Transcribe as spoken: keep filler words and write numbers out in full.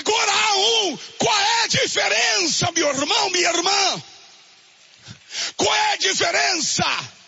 agora há um. Qual é a diferença, meu irmão, minha irmã? Qual é a diferença?